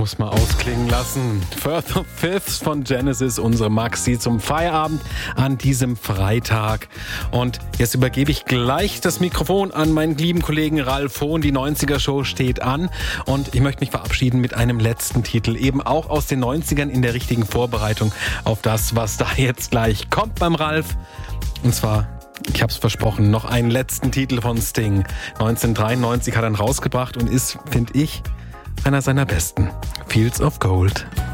Muss mal ausklingen lassen. Firth of Fifths von Genesis, unsere Maxi zum Feierabend an diesem Freitag. Und jetzt übergebe ich gleich das Mikrofon an meinen lieben Kollegen Ralf Hohn. Die 90er-Show steht an und ich möchte mich verabschieden mit einem letzten Titel, eben auch aus den 90ern in der richtigen Vorbereitung auf das, was da jetzt gleich kommt beim Ralf. Und zwar, ich habe es versprochen, noch einen letzten Titel von Sting. 1993 hat er ihn rausgebracht und ist, finde ich, einer seiner besten. Fields of Gold.